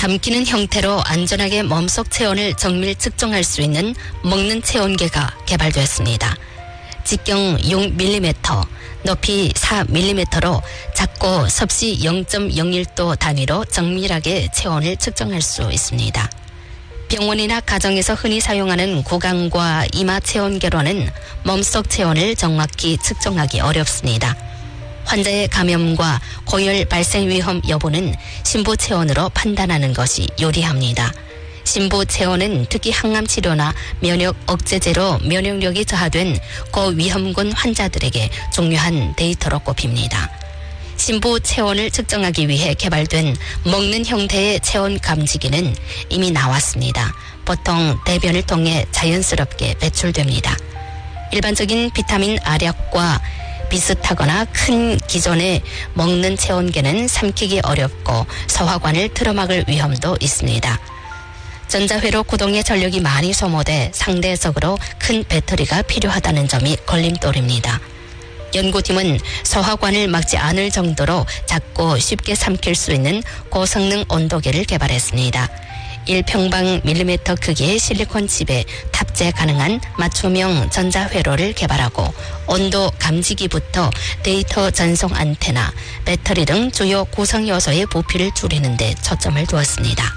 감기는 형태로 안전하게 몸속 체온을 정밀 측정할 수 있는 먹는 체온계가 개발되었습니다. 직경 6mm, 높이 4mm로 작고 섭씨 0.01도 단위로 정밀하게 체온을 측정할 수 있습니다. 병원이나 가정에서 흔히 사용하는 구강과 이마 체온계로는 몸속 체온을 정확히 측정하기 어렵습니다. 환자의 감염과 고열 발생 위험 여부는 심부 체온으로 판단하는 것이 유리합니다. 심부 체온은 특히 항암 치료나 면역 억제제로 면역력이 저하된 고위험군 환자들에게 중요한 데이터로 꼽힙니다. 심부 체온을 측정하기 위해 개발된 먹는 형태의 체온 감지기는 이미 나왔습니다. 보통 대변을 통해 자연스럽게 배출됩니다. 일반적인 비타민 알약과 비슷하거나 큰 기존의 먹는 체온계는 삼키기 어렵고 소화관을 틀어막을 위험도 있습니다. 전자회로 구동의 전력이 많이 소모돼 상대적으로 큰 배터리가 필요하다는 점이 걸림돌입니다. 연구팀은 소화관을 막지 않을 정도로 작고 쉽게 삼킬 수 있는 고성능 온도계를 개발했습니다. 1평방밀리미터 크기의 실리콘 칩에 탑재 가능한 맞춤형 전자회로를 개발하고 온도 감지기부터 데이터 전송 안테나, 배터리 등 주요 구성 요소의 부피를 줄이는 데 초점을 두었습니다.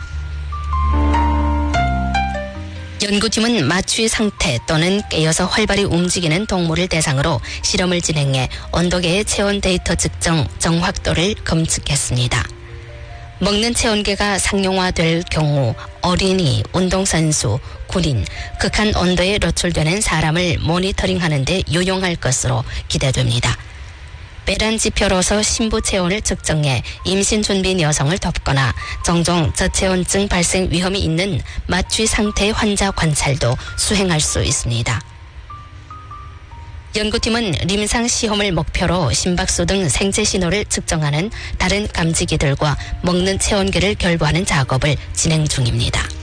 연구팀은 마취 상태 또는 깨어서 활발히 움직이는 동물을 대상으로 실험을 진행해 온도계의 체온 데이터 측정 정확도를 검측했습니다. 먹는 체온계가 상용화될 경우 어린이, 운동선수, 군인, 극한 온도에 노출되는 사람을 모니터링하는 데 유용할 것으로 기대됩니다. 배란 지표로서 심부 체온을 측정해 임신 준비 여성을 돕거나 종종 저체온증 발생 위험이 있는 마취 상태의 환자 관찰도 수행할 수 있습니다. 연구팀은 림상 시험을 목표로 심박수 등 생체 신호를 측정하는 다른 감지기들과 먹는 체온계를 결부하는 작업을 진행 중입니다.